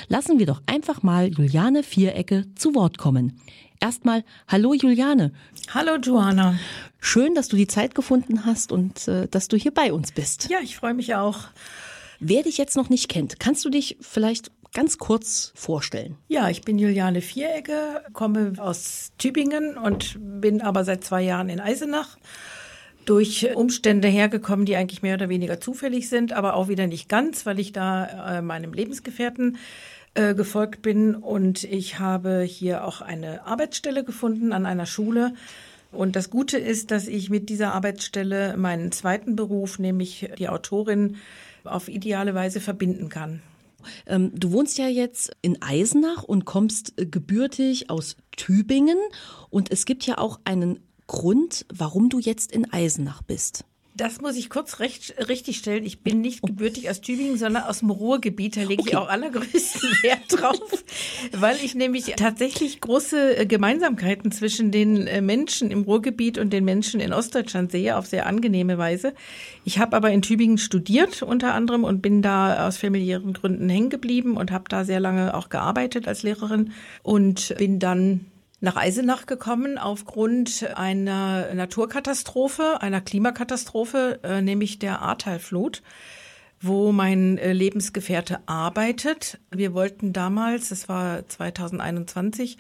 lassen wir doch einfach mal Juliane Vierecke zu Wort kommen. Erstmal, hallo Juliane. Hallo Joanna. Schön, dass du die Zeit gefunden hast und dass du hier bei uns bist. Ja, ich freue mich auch. Wer dich jetzt noch nicht kennt, kannst du dich vielleicht ganz kurz vorstellen? Ja, ich bin Juliane Vierecke, komme aus Tübingen und bin aber seit 2 Jahren in Eisenach. Durch Umstände hergekommen, die eigentlich mehr oder weniger zufällig sind, aber auch wieder nicht ganz, weil ich da meinem Lebensgefährten gefolgt bin. Und ich habe hier auch eine Arbeitsstelle gefunden an einer Schule. Und das Gute ist, dass ich mit dieser Arbeitsstelle meinen zweiten Beruf, nämlich die Autorin, auf ideale Weise verbinden kann. Du wohnst ja jetzt in Eisenach und kommst gebürtig aus Tübingen. Und es gibt ja auch einen Grund, warum du jetzt in Eisenach bist. Das muss ich kurz richtig stellen. Ich bin nicht gebürtig aus Tübingen, sondern aus dem Ruhrgebiet. Da lege ich auch allergrößten Wert drauf, weil ich nämlich tatsächlich große Gemeinsamkeiten zwischen den Menschen im Ruhrgebiet und den Menschen in Ostdeutschland sehe, auf sehr angenehme Weise. Ich habe aber in Tübingen studiert unter anderem und bin da aus familiären Gründen hängen geblieben und habe da sehr lange auch gearbeitet als Lehrerin und bin dann nach Eisenach gekommen aufgrund einer Naturkatastrophe, einer Klimakatastrophe, nämlich der Ahrtalflut, wo mein Lebensgefährte arbeitet. Wir wollten damals, das war 2021,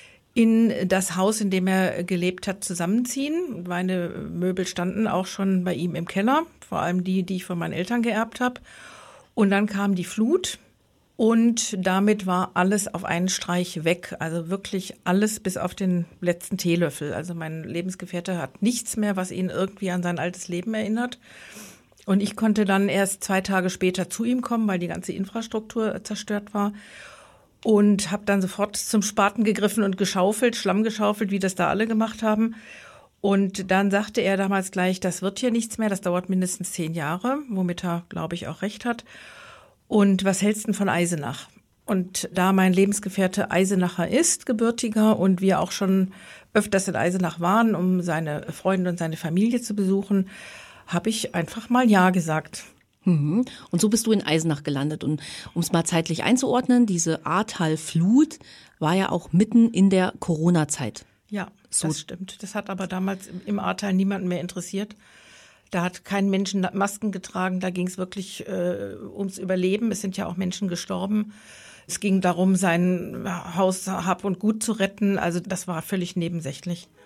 in das Haus, in dem er gelebt hat, zusammenziehen. Meine Möbel standen auch schon bei ihm im Keller, vor allem die ich von meinen Eltern geerbt habe. Und dann kam die Flut. Und damit war alles auf einen Streich weg, also wirklich alles bis auf den letzten Teelöffel. Also mein Lebensgefährte hat nichts mehr, was ihn irgendwie an sein altes Leben erinnert. Und ich konnte dann erst 2 Tage später zu ihm kommen, weil die ganze Infrastruktur zerstört war. Und habe dann sofort zum Spaten gegriffen und geschaufelt, Schlamm geschaufelt, wie das da alle gemacht haben. Und dann sagte er damals gleich, das wird hier nichts mehr, das dauert mindestens 10 Jahre, womit er, glaube ich, auch recht hat. Und was hältst du denn von Eisenach? Und da mein Lebensgefährte Eisenacher ist, gebürtiger, und wir auch schon öfters in Eisenach waren, um seine Freunde und seine Familie zu besuchen, habe ich einfach mal Ja gesagt. Und so bist du in Eisenach gelandet. Und um es mal zeitlich einzuordnen, diese Ahrtalflut war ja auch mitten in der Corona-Zeit. Ja, das stimmt. Das hat aber damals im Ahrtal niemanden mehr interessiert. Da hat kein Mensch Masken getragen, da ging es wirklich ums Überleben. Es sind ja auch Menschen gestorben. Es ging darum, sein Haus, Hab und Gut zu retten. Also das war völlig nebensächlich.